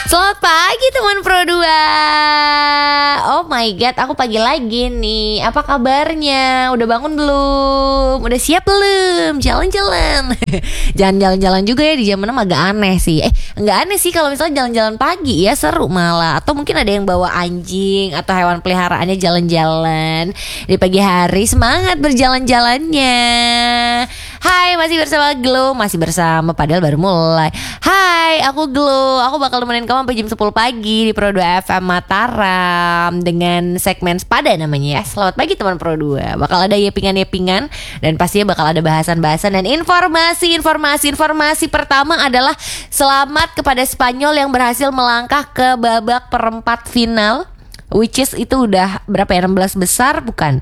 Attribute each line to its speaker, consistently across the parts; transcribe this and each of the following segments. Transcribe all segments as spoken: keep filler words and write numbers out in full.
Speaker 1: Selamat pagi teman Pro dua. Oh my god, aku pagi lagi nih. Apa kabarnya? Udah bangun belum? Udah siap belum? Jalan-jalan. Jangan jalan-jalan juga ya di jam enam, agak aneh sih. Eh, enggak aneh sih kalau misalnya jalan-jalan pagi ya, seru malah. Atau mungkin ada yang bawa anjing atau hewan peliharaannya jalan-jalan di pagi hari. Semangat berjalan-jalannya. Hai, masih bersama Glow, masih bersama padahal baru mulai. Hai, aku Glow. Aku bakal nemenin kamu sampai jam sepuluh pagi di Pro dua F M Mataram dengan segmen Sepada namanya ya. Selamat pagi teman Pro dua. Bakal ada yepingan-yepingan dan pastinya bakal ada bahasan-bahasan dan informasi-informasi. Informasi pertama adalah selamat kepada Spanyol yang berhasil melangkah ke babak perempat final, which is itu udah berapa ya, enam belas besar bukan?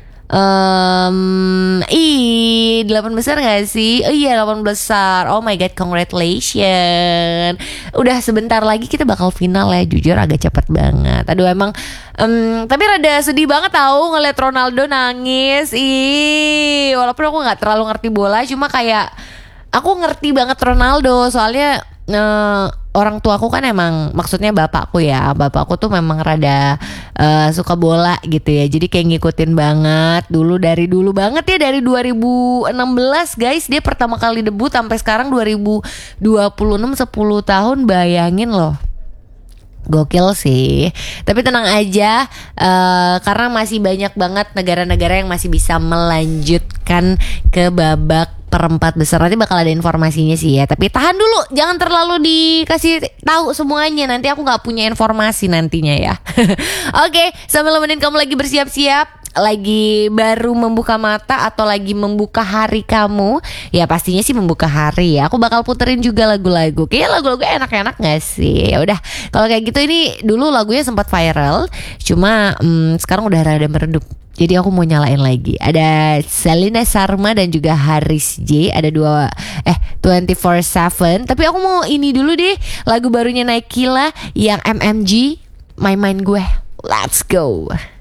Speaker 1: Um, ih, delapan besar gak sih? Oh iya, delapan besar. Oh my god, congratulations. Udah sebentar lagi kita bakal final ya. Jujur agak cepet banget. Aduh emang um, tapi rada sedih banget tahu ngeliat Ronaldo nangis. Ih, walaupun aku gak terlalu ngerti bola, cuma kayak aku ngerti banget Ronaldo. Soalnya uh, orang tuaku kan emang, maksudnya bapakku ya, bapakku tuh memang rada uh, suka bola gitu ya. Jadi kayak ngikutin banget dulu, dari dulu banget ya, dari dua ribu enam belas guys. Dia pertama kali debut sampai sekarang dua ribu dua puluh enam, sepuluh tahun, bayangin loh. Gokil sih. Tapi tenang aja, uh, karena masih banyak banget negara-negara yang masih bisa melanjutkan ke babak perempat besar. Nanti bakal ada informasinya sih ya. Tapi tahan dulu, jangan terlalu dikasih tahu semuanya. Nanti aku nggak punya informasi nantinya ya. Oke, sambil nemenin kamu lagi bersiap-siap, lagi baru membuka mata atau lagi membuka hari kamu, ya pastinya sih membuka hari ya. Aku bakal puterin juga lagu-lagu. Kayaknya lagu-lagu enak-enak gak sih? Ya udah, kalau kayak gitu ini dulu lagunya sempat viral, cuma hmm, sekarang udah rada meredup. Jadi aku mau nyalain lagi. Ada Selena Sarma dan juga Haris J. Ada dua Eh dua puluh empat tujuh. Tapi aku mau ini dulu deh, lagu barunya Naikila yang M M G, My Mind Gue. Let's go.